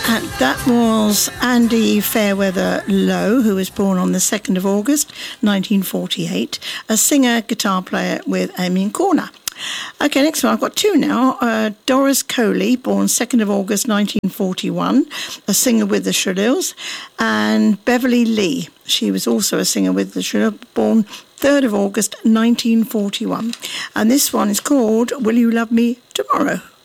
And that was Andy Fairweather Lowe, who was born on the 2nd of August 1948, a singer, guitar player with Amen Corner. Okay, next one. I've got two now. Doris Coley, born 2nd of August 1941, a singer with the Shrills, and Beverly Lee. She was also a singer with the Shrills, born 3rd of August 1941. And this one is called Will You Love Me Tomorrow?